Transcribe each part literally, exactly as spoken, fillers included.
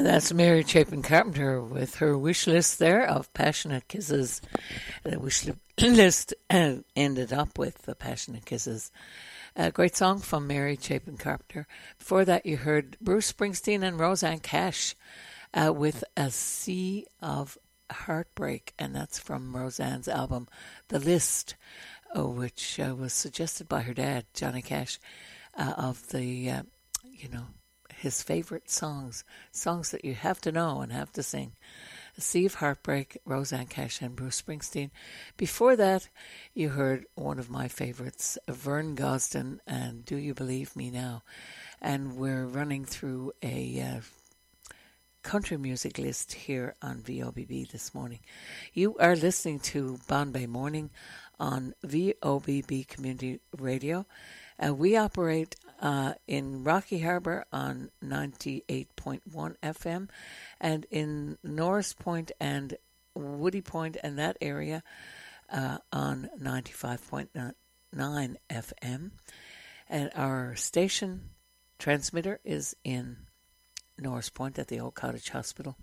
And that's Mary Chapin Carpenter with her wish list there of Passionate Kisses. The wish list uh, ended up with the Passionate Kisses. A great song from Mary Chapin Carpenter. Before that, you heard Bruce Springsteen and Rosanne Cash uh, with A Sea of Heartbreak, and that's from Rosanne's album, The List, uh, which uh, was suggested by her dad, Johnny Cash, uh, of the, uh, you know, his favorite songs, songs that you have to know and have to sing. A Sea of Heartbreak, Rosanne Cash and Bruce Springsteen. Before that, you heard one of my favorites, Vern Gosdin and Do You Believe Me Now? And we're running through a uh, country music list here on V O B B this morning. You are listening to Bombay Morning on V O B B Community Radio. Uh, we operate uh, in Rocky Harbour on ninety-eight point one F M, and in Norris Point and Woody Point and that area uh, on ninety-five point nine F M. And our station transmitter is in Norris Point at the Old Cottage Hospital.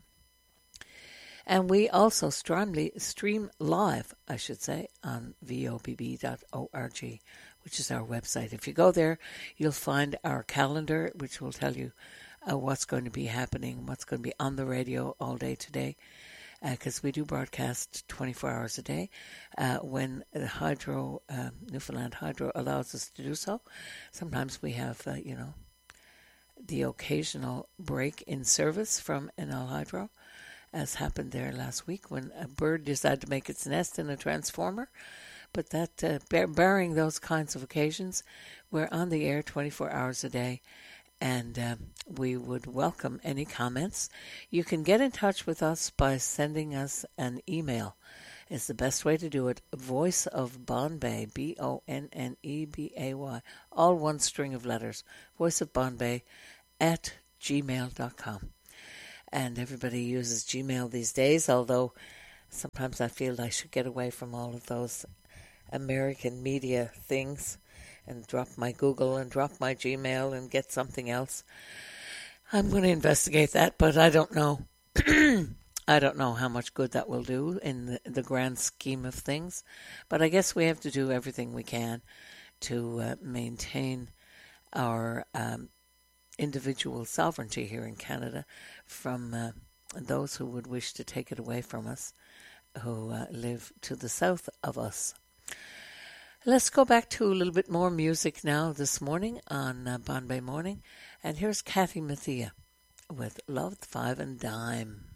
And we also stream, stream live, I should say, on V O B B dot org, which is our website. If you go there, you'll find our calendar, which will tell you uh, what's going to be happening, what's going to be on the radio all day today, because uh, we do broadcast twenty-four hours a day uh, when the Hydro, um, Newfoundland Hydro allows us to do so. Sometimes we have, uh, you know, the occasional break in service from N L Hydro, as happened there last week when a bird decided to make its nest in a transformer. But that, uh, bar- barring those kinds of occasions, we're on the air twenty-four hours a day, and um, we would welcome any comments. You can get in touch with us by sending us an email. It's the best way to do it. Voice of Bombay, B O N N E B A Y, all one string of letters. Voice of Bombay at gmail dot com. And everybody uses Gmail these days, although sometimes I feel I should get away from all of those American media things and drop my Google and drop my Gmail and get something else. I'm going to investigate that, but I don't know. I don't know how much good that will do in the, the grand scheme of things. But I guess we have to do everything we can to uh, maintain our um, individual sovereignty here in Canada from uh, those who would wish to take it away from us, who uh, live to the south of us. Let's go back to a little bit more music now this morning on uh, Bombay Morning. And here's Kathy Mathia with Love Five and Dime.